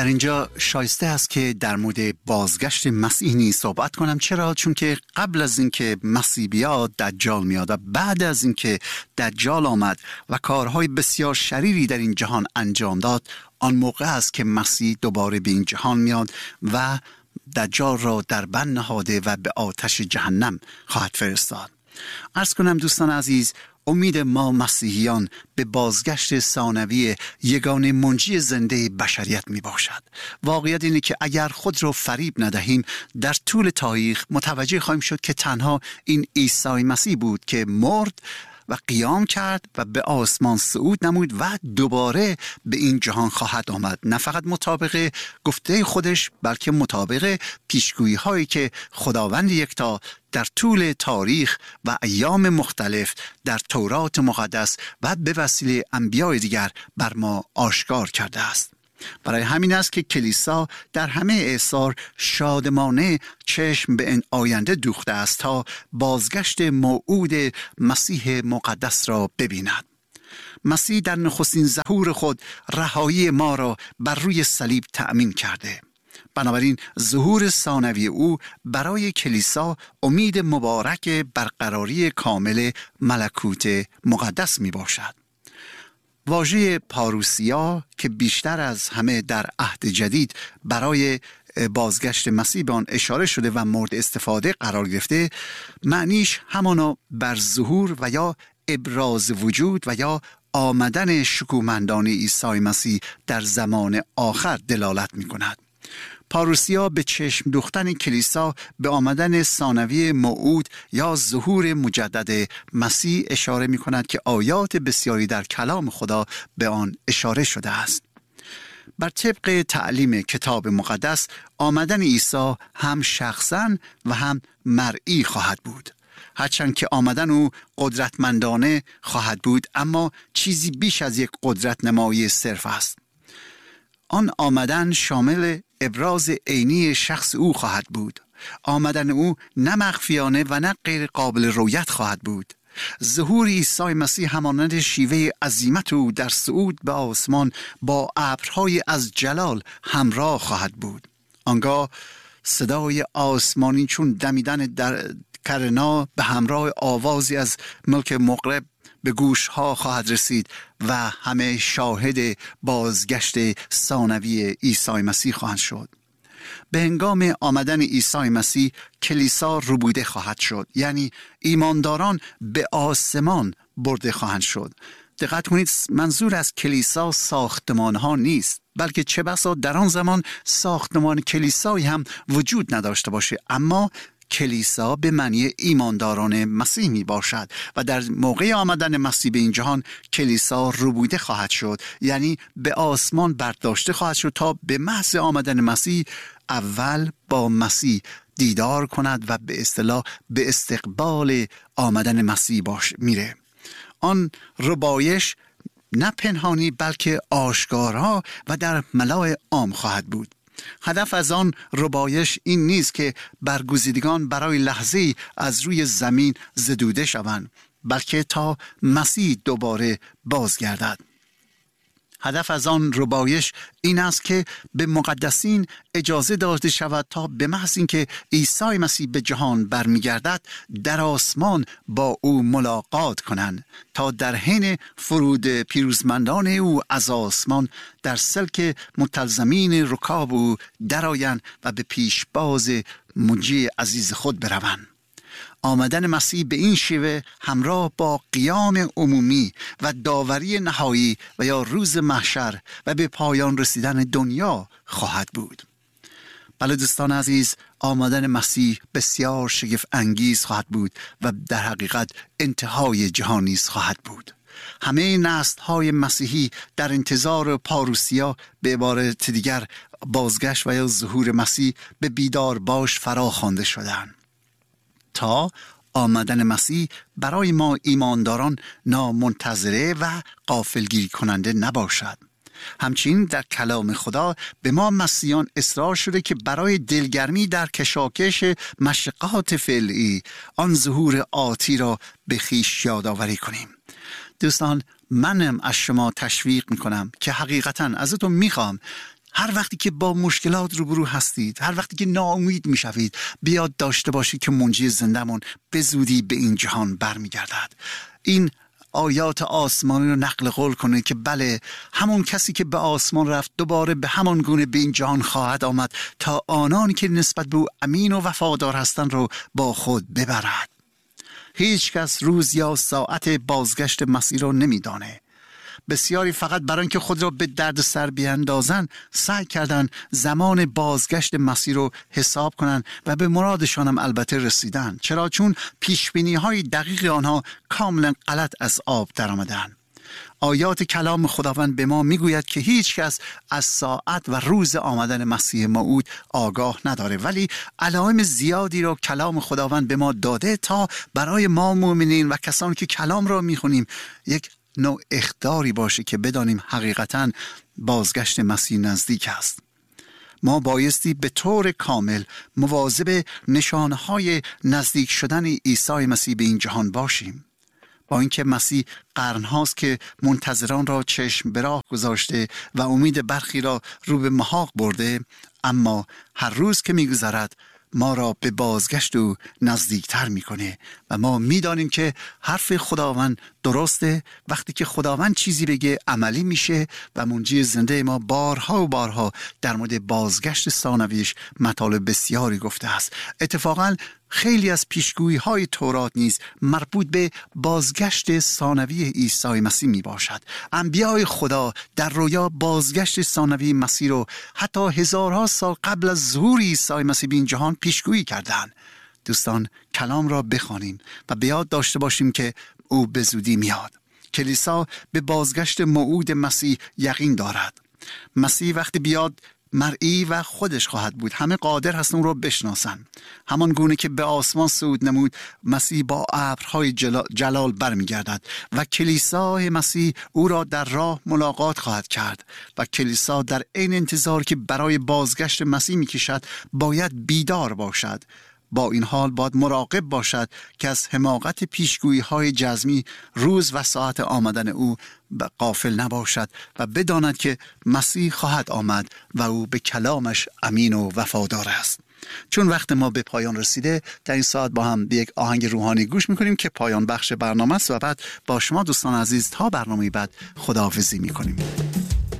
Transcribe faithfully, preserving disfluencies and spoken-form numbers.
در اینجا شایسته است که در مورد بازگشت مسیح نیز صحبت کنم. چرا؟ چون که قبل از اینکه مسیح بیاد دجال میاد و بعد از اینکه دجال آمد و کارهای بسیار شریری در این جهان انجام داد، آن موقع است که مسیح دوباره به این جهان میاد و دجال را در بند نهاده و به آتش جهنم خواهد فرستاد. عرض کنم دوستان عزیز، امید ما مسیحیان به بازگشت ثانوی یگانه منجی زنده بشریت می باشد. واقعیت اینه که اگر خود را فریب ندهیم، در طول تاریخ متوجه خواهیم شد که تنها این عیسی مسیح بود که مرد و قیام کرد و به آسمان صعود نمود و دوباره به این جهان خواهد آمد. نه فقط مطابق گفته خودش، بلکه مطابق پیشگویی هایی که خداوند یکتا در طول تاریخ و ایام مختلف در تورات مقدس و به وسیله انبیاء دیگر بر ما آشکار کرده است. برای همین است که کلیسا در همه اعصار شادمانه چشم به این آینده دوخته است تا بازگشت موعود مسیح مقدس را ببیند. مسیح در نخستین ظهور خود رهایی ما را بر روی صلیب تأمین کرده. بنابراین ظهور ثانوی او برای کلیسا امید مبارک برقراری کامل ملکوت مقدس می باشد. واژه پاروسیا که بیشتر از همه در عهد جدید برای بازگشت مسیح به آن اشاره شده و مورد استفاده قرار گرفته، معنیش همانا بر ظهور و یا ابراز وجود و یا آمدن شکوهمندانه عیسی مسیح در زمان آخر دلالت می کند. پاروسیا به چشم دوختن کلیسا به آمدن ثانوی موعود یا ظهور مجدد مسیح اشاره می کند که آیات بسیاری در کلام خدا به آن اشاره شده است. بر طبق تعلیم کتاب مقدس، آمدن عیسی هم شخصاً و هم مرئی خواهد بود. هرچند که آمدن او قدرتمندانه خواهد بود، اما چیزی بیش از یک قدرت نمایی صرف است. آن آمدن شامل ابراز عینی شخص او خواهد بود. آمدن او نه مخفیانه و نه غیر قابل رویت خواهد بود. ظهور عیسی مسیح همانند شیوه عظیمت او در صعود به آسمان با ابرهای از جلال همراه خواهد بود. آنگاه صدای آسمانی چون دمیدن در کرنا به همراه آوازی از ملک مغرب به گوش ها خواهد رسید و همه شاهد بازگشت ثانوی عیسی مسیح خواهند شد. به هنگام آمدن عیسی مسیح کلیسا ربوده خواهد شد، یعنی ایمانداران به آسمان برده خواهند شد. دقت کنید، منظور از کلیسا ساختمان ها نیست، بلکه چه بسا در آن زمان ساختمان کلیسایی هم وجود نداشته باشه، اما کلیسا به معنی ایمانداران مسیح می باشد و در موقع آمدن مسیح به این جهان کلیسا ربوده خواهد شد، یعنی به آسمان برداشته خواهد شد تا به محض آمدن مسیح اول با مسیح دیدار کند و به اصطلاح به استقبال آمدن مسیح باش میره. آن ربایش نه پنهانی بلکه آشکارا و در ملاء عام خواهد بود. هدف از آن ربایش این نیست که برگزیدگان برای لحظه‌ای از روی زمین زدوده شوند، بلکه تا مسیح دوباره بازگردد. هدف از آن ربایش این است که به مقدسین اجازه داده شود تا به محض اینکه عیسی مسیح به جهان برمیگردد در آسمان با او ملاقات کنند، تا در حین فرود پیروزمندان او از آسمان در سلک متلزمین رکاب او درآیند و به پیشباز منجی عزیز خود بروند. آمدن مسیح به این شیوه همراه با قیام عمومی و داوری نهایی و یا روز محشر و به پایان رسیدن دنیا خواهد بود. بله دوستان عزیز، آمدن مسیح بسیار شگفت انگیز خواهد بود و در حقیقت انتهای جهان نیز خواهد بود. همه نسل‌های مسیحی در انتظار پاروسیا، به عبارت دیگر بازگشت و یا ظهور مسیح، به بیدار باش فرا خوانده شدند تا آمدن مسیح برای ما ایمانداران نامنتظره و غافلگیر کننده نباشد. همچنین در کلام خدا به ما مسیحیان اصرار شده که برای دلگرمی در کشاکش مشقات فعلی آن ظهور آتی را به خویش یادآوری کنیم. دوستان، منم از شما تشویق میکنم که حقیقتاً ازتون میخوام هر وقتی که با مشکلات روبرو هستید، هر وقتی که ناامید میشوید، بیاد داشته باشید که منجی زندمون به زودی به این جهان برمیگردد. این آیات آسمانی رو نقل قول کنه که بله، همون کسی که به آسمان رفت دوباره به همان گونه به این جهان خواهد آمد تا آنانی که نسبت به او امین و وفادار هستند رو با خود ببرد. هیچ کس روز یا ساعت بازگشت مسیح رو نمیدانه. بسیاری فقط برای اینکه خود را به درد سر بیاندازن سعی کردن زمان بازگشت مسیح رو حساب کنن و به مرادشان هم البته رسیدن. چرا؟ چون پیشبینی های دقیق آنها کاملا غلط از آب در آمدن. آیات کلام خداوند به ما میگوید که هیچ کس از ساعت و روز آمدن مسیح موعود آگاه نداره، ولی علائم زیادی را کلام خداوند به ما داده تا برای ما مؤمنین و کسانی که کلام را میخونیم یک نوع اخباری باشه که بدانیم حقیقتاً بازگشت مسیح نزدیک است. ما بایستی به طور کامل مواظب نشانهای نزدیک شدن عیسی مسیح به این جهان باشیم. با اینکه مسیح قرنهاست که منتظران را چشم به راه گذاشته و امید برخی را رو به محاق برده، اما هر روز که میگذرد ما را به بازگشت او نزدیکتر میکنه و ما میدانیم که حرف خداوند درسته. وقتی که خداوند چیزی بگه عملی میشه و منجی زنده ما بارها و بارها در مورد بازگشت ثانویش مطالب بسیاری گفته است. اتفاقاً خیلی از پیشگویی های تورات نیز مربوط به بازگشت ثانوی عیسی مسیح می باشد. انبیاء خدا در رویا بازگشت ثانوی مسیح رو حتی هزارها سال قبل از ظهور عیسی مسیح به این جهان پیشگویی کردند. دوستان، کلام را بخوانیم و به یاد داشته باشیم که او به زودی میاد. کلیسا به بازگشت موعود مسیح یقین دارد. مسیح وقتی بیاد مرئی و خودش خواهد بود. همه قادر هستن اون رو بشناسن. همان گونه که به آسمان صعود نمود، مسیح با ابرهای جلال برمیگردد و کلیسای مسیح او را در راه ملاقات خواهد کرد و کلیسا در این انتظار که برای بازگشت مسیح میکشد باید بیدار باشد. با این حال باید مراقب باشد که از حماقت پیشگویی های جزمی روز و ساعت آمدن او غافل نباشد و بداند که مسیح خواهد آمد و او به کلامش امین و وفادار است. چون وقت ما به پایان رسیده، در این ساعت با هم به یک آهنگ روحانی گوش میکنیم که پایان بخش برنامه است و بعد با شما دوستان عزیز تا برنامه بعد خداحافظی میکنیم.